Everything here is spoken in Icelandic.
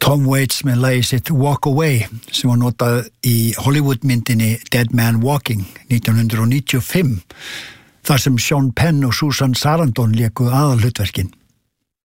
Tom Waits með lagið sitt Walk Away sem var notað í Hollywoodmyndinni Dead Man Walking 1995 þar sem Sean Penn og Susan Sarandon léku aðalhlutverkin.